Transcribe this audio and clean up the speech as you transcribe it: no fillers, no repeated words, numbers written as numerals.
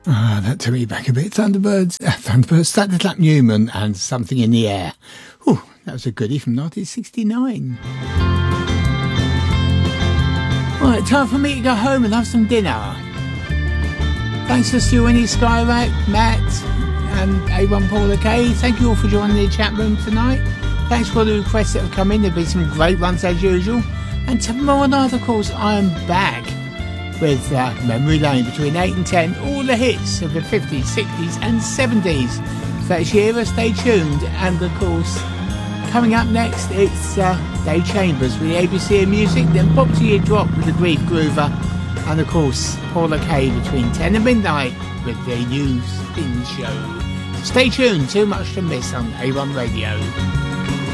That took me back a bit. Thunderbirds, Thunderclap Newman and Something in the Air. Ooh, that was a goodie from 1969. Right, time for me to go home and have some dinner. Thanks to Stu Winnie, Skyrack, Matt and A1 Paula K. Thank you all for joining the chat room tonight. Thanks for all the requests that have come in. There have been some great ones as usual. And tomorrow night, of course, I am back with Memory Lane between 8 and 10. All the hits of the 50s, 60s and 70s. So that's your stay tuned. And of course, coming up next, it's Dave Chambers with the ABC of Music. Then Bob to Your Drop with the Grief Groover. And of course, Paula K between 10 and midnight with the new Spin Show. Stay tuned, too much to miss on A1 Radio.